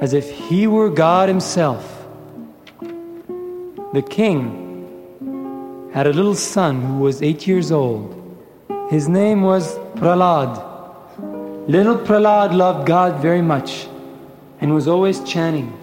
as if he were God himself. The king had a little son who was 8 years old. His name was Prahlad. Little Prahlad loved God very much and was always chanting,